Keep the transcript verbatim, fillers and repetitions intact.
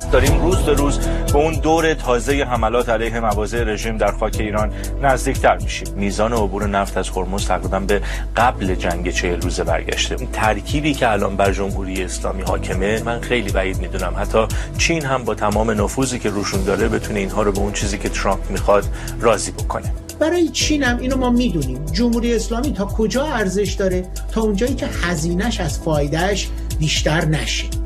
داریم روز به روز به اون دور تازه حملات علیه مواضع رژیم در خاک ایران نزدیکتر میشیم. میزان عبور نفت از هرمز تقریبا به قبل جنگ چهل روزه برگشته. این ترکیبی که الان بر جمهوری اسلامی حاکمه من خیلی بعید میدونم حتی چین هم با تمام نفوذی که روشون داره بتونه اینها رو به اون چیزی که ترامپ میخواد راضی بکنه. برای چین هم اینو ما میدونیم، جمهوری اسلامی تا کجا ارزش داره؟ تا اونجایی که هزینه‌اش از فایدهش بیشتر نشه.